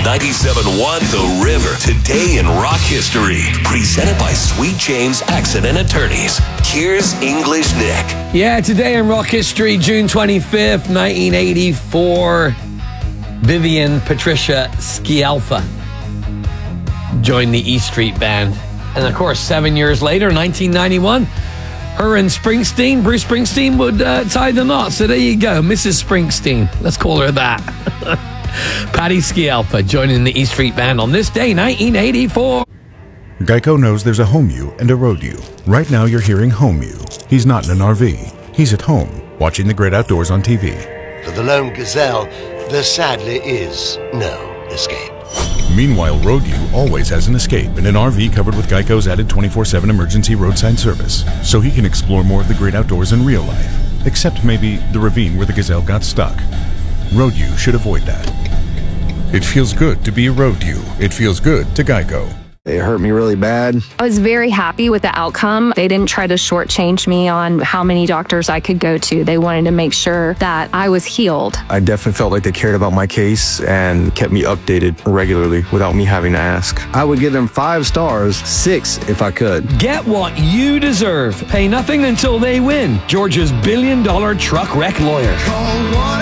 97.1 The River. Today in rock history. Presented by Sweet James Accident Attorneys. Here's English Nick. Yeah, today in rock history, June 25th, 1984, Vivian Patricia Scialfa joined the E Street Band. And of course, 7 years later, 1991, her and Springsteen, Bruce Springsteen, would tie the knot. So there you go, Mrs. Springsteen. Let's call her that. Patti Scialfa joining the E Street Band on this day, 1984. Geico knows there's a home you and a road you. Right now you're hearing home you. He's not in an RV. He's at home, watching the great outdoors on TV. For the lone gazelle, there sadly is no escape. Meanwhile, road you always has an escape in an RV covered with Geico's added 24/7 emergency roadside service, so he can explore more of the great outdoors in real life. Except maybe the ravine where the gazelle got stuck. Road you should avoid that. It feels good to be a road you. It feels good to Geico. It hurt me really bad. I was very happy with the outcome. They didn't try to shortchange me on how many doctors I could go to. They wanted to make sure that I was healed. I definitely felt like they cared about my case and kept me updated regularly without me having to ask. I would give them 5 stars, 6 if I could. Get what you deserve. Pay nothing until they win. Georgia's $1 billion truck wreck lawyer. Call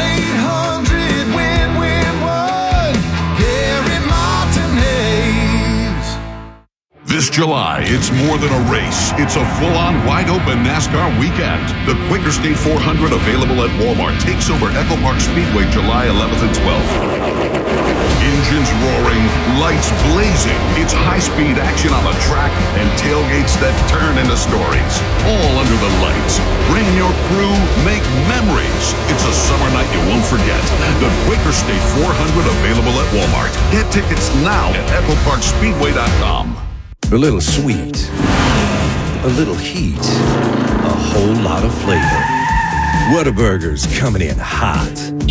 1-800-WIN-WIN-1. Gary Martin Hayes. This July, it's more than a race. It's a full-on, wide-open NASCAR weekend. The Quaker State 400, available at Walmart, takes over Echo Park Speedway July 11th and 12th. Engines roaring, lights blazing. It's high-speed action on the track and tailgates that turn into stories. All under the lights. Bring your crew, make memories. It's a summer night you won't forget. The Quaker State 400, available at Walmart. Get tickets now at EchoParkSpeedway.com. A little sweet, a little heat, a whole lot of flavor. Whataburger's coming in hot.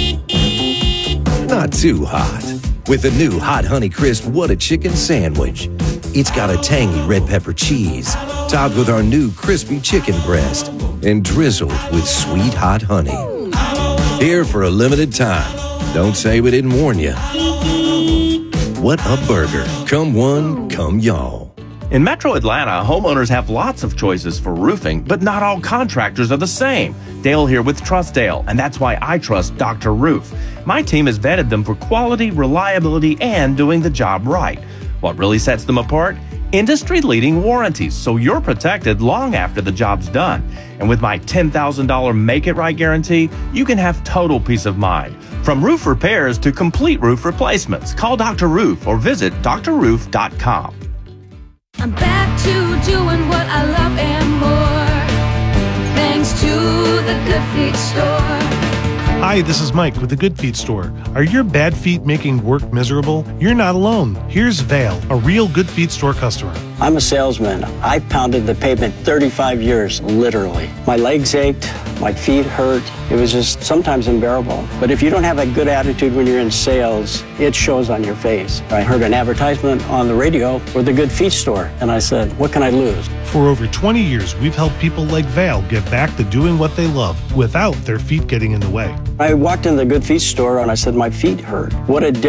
Not too hot. With the new Hot Honey Crisp Whata Chicken Sandwich. It's got a tangy red pepper cheese, topped with our new crispy chicken breast, and drizzled with sweet hot honey. Here for a limited time. Don't say we didn't warn you. What a burger. Come one, come y'all. In Metro Atlanta, homeowners have lots of choices for roofing, but not all contractors are the same. Dale here with Trustdale, and that's why I trust Dr. Roof. My team has vetted them for quality, reliability, and doing the job right. What really sets them apart? Industry-leading warranties, so you're protected long after the job's done. And with my $10,000 Make It Right guarantee, you can have total peace of mind. From roof repairs to complete roof replacements, call Dr. Roof or visit drroof.com. I'm back to doing what I love and more, thanks to the Good Feet Store. Hi, this is Mike with the Good Feet Store. Are your bad feet making work miserable? You're not alone. Here's Vale, a real Good Feet Store customer. I'm a salesman. I've pounded the pavement 35 years, literally. My legs ached, my feet hurt. It was just sometimes unbearable. But if you don't have a good attitude when you're in sales, it shows on your face. I heard an advertisement on the radio for the Good Feet Store, and I said, what can I lose? For over 20 years, we've helped people like Vale get back to doing what they love without their feet getting in the way. I walked in the Good Feet Store and I said, my feet hurt. What a difference